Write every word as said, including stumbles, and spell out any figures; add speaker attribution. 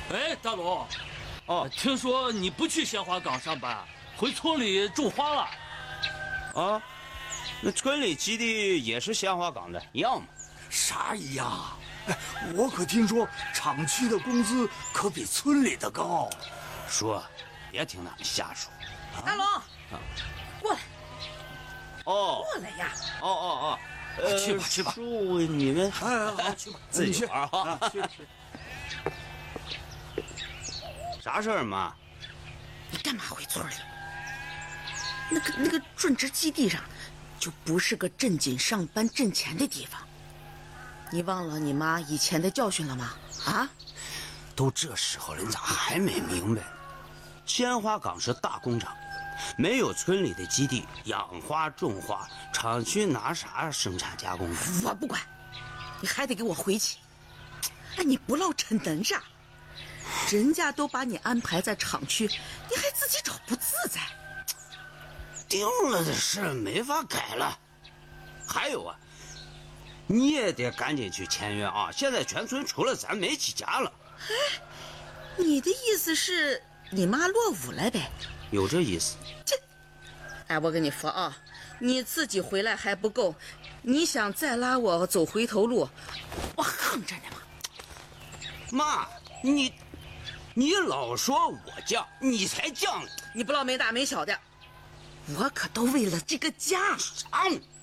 Speaker 1: 哎，大龙，
Speaker 2: 哦，
Speaker 1: 听说你不去鲜花岗上班，回村里种花了。
Speaker 2: 啊，那村里基地也是鲜花岗的，一样嘛。
Speaker 3: 啥一样？哎，我可听说厂区的工资可比村里的高。
Speaker 2: 叔，别听他们瞎说。
Speaker 4: 大龙，啊、过来，
Speaker 2: 哦，
Speaker 4: 过来呀！
Speaker 2: 哦哦哦，呃，
Speaker 1: 去吧去吧
Speaker 2: 叔，你们
Speaker 3: 哎，好，去吧，
Speaker 2: 自己玩哈。
Speaker 3: 啊，去去。
Speaker 2: 啥事儿妈？
Speaker 4: 你干嘛回村里？那个那个种植基地上，就不是个正经上班挣钱的地方。你忘了你妈以前的教训了吗？啊？
Speaker 2: 都这时候了，你咋还没明白呢？鲜花岗是大工厂，没有村里的基地养花种花，厂区拿啥生产加工的？
Speaker 4: 我不管，你还得给我回去。哎，你不落逞能啥？人家都把你安排在厂区，你还自己找不自在。
Speaker 2: 定了的事没法改了。还有啊，你也得赶紧去签约啊！现在全村除了咱没几家了。
Speaker 4: 哎，你的意思是你妈落伍了呗？
Speaker 2: 有这意思。
Speaker 4: 这，哎，我跟你说啊，你自己回来还不够，你想再拉我走回头路，我横着呢嘛。
Speaker 2: 妈，你你老说我犟，你才犟呢。
Speaker 4: 你不老没大没小的，我可都为了这个家。
Speaker 2: 啊！